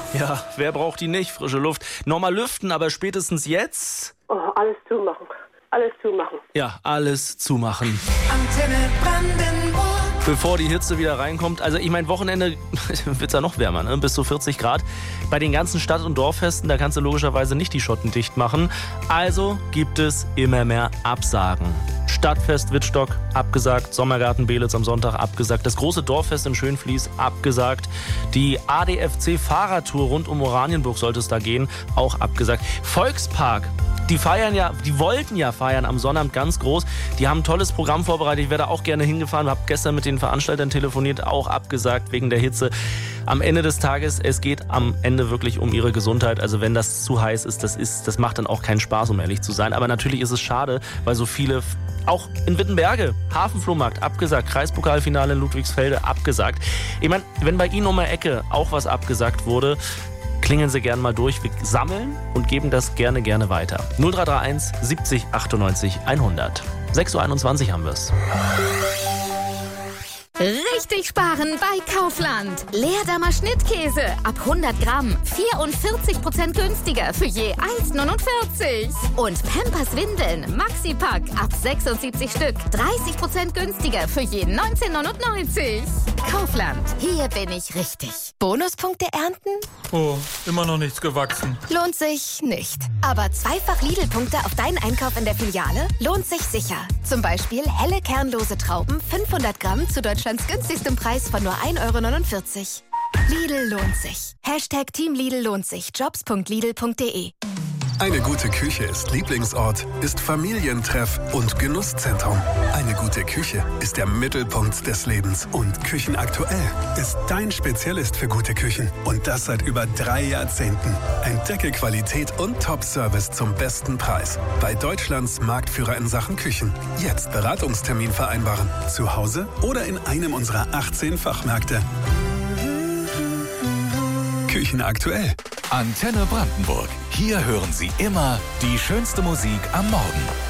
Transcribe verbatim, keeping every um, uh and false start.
Ja, wer braucht die nicht? Frische Luft. Nochmal lüften, aber spätestens jetzt... Oh, alles zumachen. Alles zumachen. Ja, alles zumachen. Antenne Brandenburg. Bevor die Hitze wieder reinkommt. Also ich meine, Wochenende wird es ja noch wärmer, ne? Bis zu vierzig Grad. Bei den ganzen Stadt- und Dorffesten, da kannst du logischerweise nicht die Schotten dicht machen. Also gibt es immer mehr Absagen. Stadtfest Wittstock abgesagt, Sommergarten Belitz am Sonntag abgesagt, das große Dorffest in Schönfließ abgesagt, die A D F C-Fahrradtour rund um Oranienburg sollte es da gehen, auch abgesagt. Volkspark, die feiern ja, die wollten ja feiern am Sonnabend ganz groß. Die haben ein tolles Programm vorbereitet. Ich wäre da auch gerne hingefahren, habe gestern mit den Veranstaltern telefoniert, auch abgesagt wegen der Hitze. Am Ende des Tages, es geht am Ende wirklich um ihre Gesundheit. Also wenn das zu heiß ist, das ist, das macht dann auch keinen Spaß, um ehrlich zu sein. Aber natürlich ist es schade, weil so viele, auch in Wittenberge, Hafenflohmarkt abgesagt, Kreispokalfinale in Ludwigsfelde abgesagt. Ich meine, wenn bei Ihnen um die Ecke auch was abgesagt wurde, klingeln Sie gerne mal durch. Wir sammeln und geben das gerne, gerne weiter. null drei drei eins siebzig achtundneunzig hundert. sechs Uhr einundzwanzig haben wir es. Richtig sparen bei Kaufland. Leerdammer Schnittkäse ab hundert Gramm. vierundvierzig Prozent günstiger für je eins neunundvierzig. Und Pampers Windeln Maxi-Pack ab sechsundsiebzig Stück. dreißig Prozent günstiger für je neunzehn neunundneunzig. Kaufland. Hier bin ich richtig. Bonuspunkte ernten? Oh, immer noch nichts gewachsen. Lohnt sich nicht. Aber zweifach Lidl-Punkte auf deinen Einkauf in der Filiale lohnt sich sicher. Zum Beispiel helle kernlose Trauben fünfhundert Gramm zu Deutschlands günstigstem Preis von nur ein Euro neunundvierzig. Lidl lohnt sich. Hashtag Team Lidl lohnt sich. Jobs punkt lidl punkt de. Eine gute Küche ist Lieblingsort, ist Familientreff und Genusszentrum. Eine gute Küche ist der Mittelpunkt des Lebens. Und Küchenaktuell ist dein Spezialist für gute Küchen. Und das seit über drei Jahrzehnten. Entdecke Qualität und Top-Service zum besten Preis. Bei Deutschlands Marktführer in Sachen Küchen. Jetzt Beratungstermin vereinbaren. Zu Hause oder in einem unserer achtzehn Fachmärkte. Küchenaktuell. Antenne Brandenburg. Hier hören Sie immer die schönste Musik am Morgen.